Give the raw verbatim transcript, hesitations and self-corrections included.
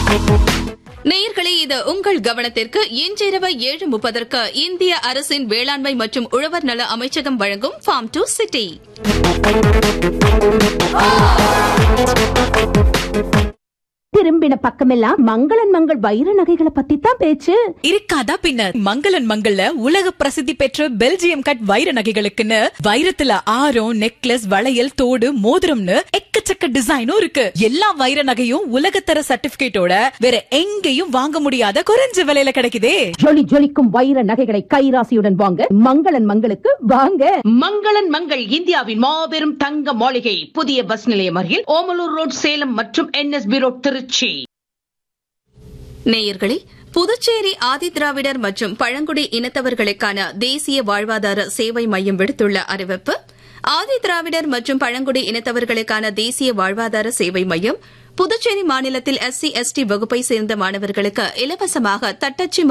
நேயர்களே, இது உங்கள் கவனத்திற்கு. இன்றிரவு ஏழு முப்பதற்கு இந்திய அரசின் வேளாண்மை மற்றும் உழவர் நல அமைச்சகம் வழங்கும் ஃபார்ம் டு சிட்டி. திரும்பின பக்கமெல்லாம் மங்களன் மங்கள் வைர நகைகளை பத்தி தான் பேச்சு. இருக்காதா பின்ன? மங்களன் மங்கள்ல உலக பிரசித்தி பெற்ற பெல்ஜியம் கட் வைர நகைகளுக்குன்னு வைரத்துல ஆரம், நெக்லஸ், வளையல், தோடு, மோதிரம்னு எக்கச்சக்க டிசைனும் இருக்கு. எல்லா வைர நகையும் உலகத்தர சர்டிபிகேட்டோட வேற எங்கேயும் வாங்க முடியாத குறைஞ்ச விலையில கிடைக்குதே. ஜொலி ஜொலிக்கும் வைர நகைகளை கைராசியுடன் வாங்க மங்களன் மங்களுக்கு வாங்க. மங்களன் மங்கள் இந்தியாவின் மாபெரும் தங்க மாளிகை, புதிய பஸ் நிலையம் அருகில், ஓமலூர் ரோட், சேலம் மற்றும் என்எஸ்பி ரோட், திருச்சி. நேயர்களே, புதுச்சேரி ஆதிதிராவிடர் மற்றும் பழங்குடி இனத்தவர்களுக்கான தேசிய வாழ்வாதார சேவை மையம் விடுத்துள்ள அறிவிப்பு. ஆதிதிராவிடர் மற்றும் பழங்குடி இனத்தவர்களுக்கான தேசிய வாழ்வாதார சேவை மையம் புதுச்சேரி மாநிலத்தில் எஸ்சி எஸ்டி வகுப்பை சேர்ந்த மாணவர்களுக்கு இலவசமாக தட்டச்சு